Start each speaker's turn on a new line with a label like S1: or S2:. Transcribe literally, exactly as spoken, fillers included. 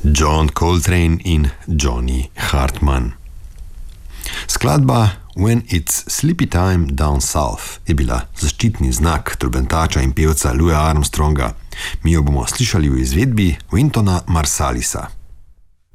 S1: John Coltrane in Johnny Hartman. Skladba When It's Sleepy Time Down South je bila zaščitni znak trobentača in pevca Louisa Armstronga. Mi jo bomo slišali v izvedbi Wyntona Marsalisasa.